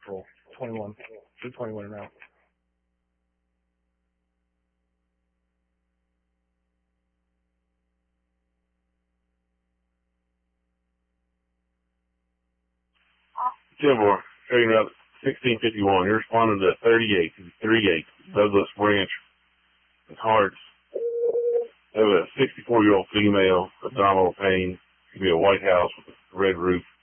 patrol. 21. They're 21 and out. Timor, trading route 1651. You're responding to 38, 38, Douglas Branch. It's hard. They have a 64-year-old female, abdominal pain. Could be a White House with a red roof.